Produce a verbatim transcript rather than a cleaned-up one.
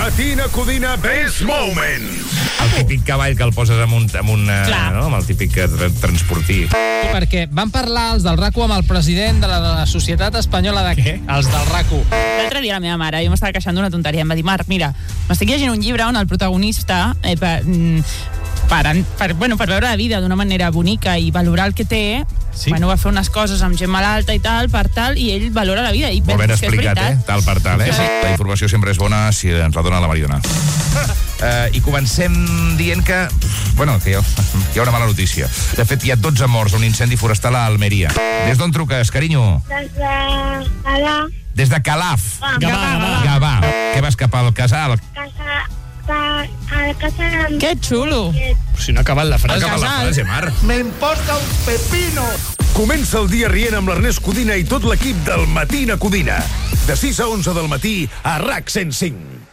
Matina Codina Best Moments. El típic cavall que el poses amb un, amb un no? amb el típic tra transportí. Perquè van parlar els del RACU amb el president de la, de la Societat Espanyola de... Què? Els del RACU. L'altre dia la meva mare, jo m'estava queixant d'una tonteria, em va dir, Marc, mira, m'estic llegint un llibre on el protagonista, eh, per, per, per, bueno, per veure la vida d'una manera bonica i valorar el que té, sí? Bueno, va fer unes coses amb gent malalta i tal, per tal, i ell valora la vida. I Molt ben explicat, eh? Tal per tal, eh? Sí. La informació sempre és bona si ens la dona la Mariona. Uh, I comencem dient que, bueno, que hi ha, hi ha una mala notícia. De fet, hi ha dotze morts a un incendi forestal a Almeria. Des d'on truques, carinyo? Des de Calaf. Des de Calaf. Ah. Gavà, Gavà. Gavà. Què vas cap al casal? Casa, pa, a la casa de... Que xulo! Si no ha acabat la Ha frase. acabat la frase, Mar. Me importa un pepino. Comença el dia rient amb l'Ernest Codina i tot l'equip del Matina Codina. De sis a onze del matí a RAC cent cinc.